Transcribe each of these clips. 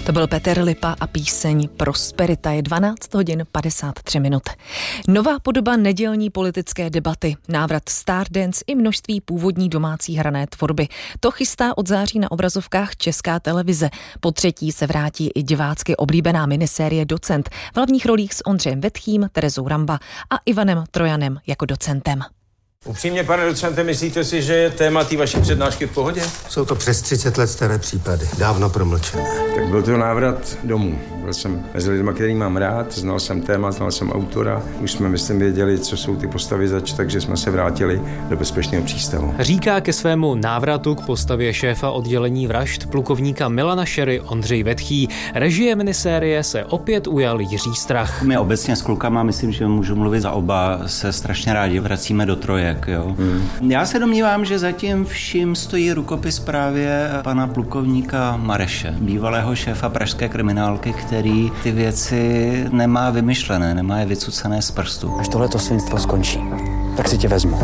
To byl Petr Lipa a píseň Prosperita. Je 12 hodin 53 minut. Nová podoba nedělní politické debaty, návrat Stardance i množství původní domácí hrané tvorby. To chystá od září na obrazovkách Česká televize. Po třetí se vrátí i divácky oblíbená minisérie Docent v hlavních rolích s Ondřejem Vetchým, Terezou Ramba a Ivanem Trojanem jako docentem. Upřímně, pane docente, myslíte si, že je téma té vaší přednášky v pohodě? Jsou to přes 30 let staré případy, dávno promlčené. Tak byl to návrat domů. Byl jsem mezi lidmi, který mám rád, znal jsem téma, znal jsem autora. Už jsme, myslím, věděli, co jsou ty postavy zač, takže jsme se vrátili do bezpečného přístavu. Říká ke svému návratu k postavě šéfa oddělení vražd plukovníka Milana Šery Ondřej Vetchý. Režie minisérie se opět ujal Jiří Strach. My obecně s klukama, myslím, že můžu mluvit za oba, se strašně rádi vracíme do trojek. Jo. Já se domnívám, že zatím vším stojí rukopis právě pana plukovníka Mareše, bývalého šéfa pražské kriminálky, který ty věci nemá vymyšlené, nemá je vycucené z prstu. Až tohleto svinstvo skončí, tak si tě vezmu.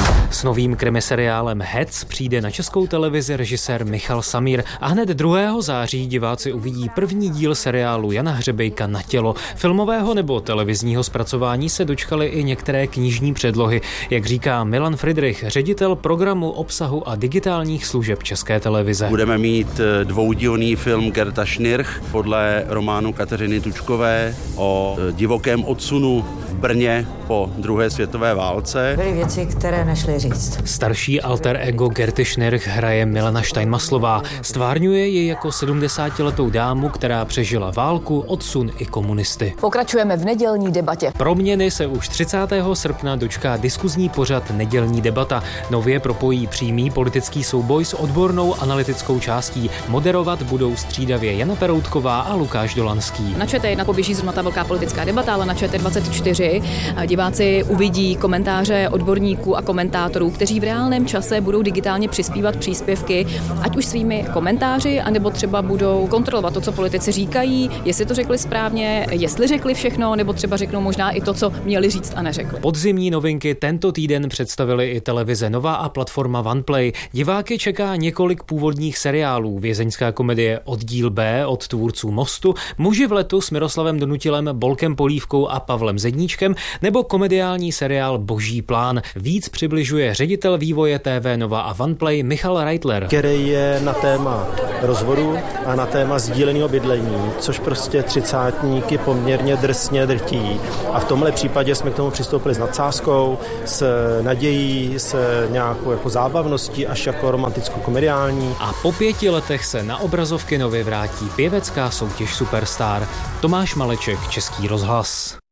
S novým krimiseriálem Hec přijde na Českou televizi režisér Michal Samír a hned 2. září diváci uvidí první díl seriálu Jana Hřebejka Na tělo. Filmového nebo televizního zpracování se dočkaly i některé knižní předlohy, jak říká Milan Friedrich, ředitel programu obsahu a digitálních služeb České televize. Budeme mít dvoudílný film Gerta Schnirch podle románu Kateřiny Tučkové o divokém odsunu v Brně po druhé světové válce. Byly věci, které nešly říct. Starší alter ego Gerty Schnirch hraje Milana Steinmaslová. Stvárňuje ji jako 70letou dámu, která přežila válku, odsun i komunisty. Pokračujeme v nedělní debatě. Proměny se už 30. srpna dočká diskuzní pořad Nedělní debata. Nově propojí přímý politický souboj s odbornou analytickou částí. Moderovat budou střídavě Jana Peroutková a Lukáš Dolanský. Na ČT1 poběží zrovna ta velká politická debata, ale na ČT24 diváci uvidí komentáře odborníků a komentátorů, kteří v reálném čase budou digitálně přispívat příspěvky, ať už svými komentáři, anebo třeba budou kontrolovat to, co politici říkají, jestli to řekli správně, jestli řekli všechno, nebo třeba řeknou možná i to, co měli říct a neřekli. Podzimní novinky tento týden představili i televize Nova a platforma OnePlay. Diváky čeká několik původních seriálů. Vězeňská komedie Oddíl B od tvůrců Mostu, Muži v letu s Miroslavem Donutilem, Bolkem Polívkou a Pavlem Zedníčkem, nebo komediální seriál Boží plán. Víc přibližuje ředitel vývoje TV Nova a OnePlay Michal Reitler, který je na téma rozvodu a na téma sdíleného bydlení, což prostě třicátníky poměrně drsně drtí. A v tomhle případě jsme k tomu přistoupili s nadsázkou, s nadějí, s nějakou jako zábavností až jako romanticko-komediální. A po 5 letech se na obrazovky nově vrátí pěvecká soutěž Superstar. Tomáš Maleček, Český rozhlas.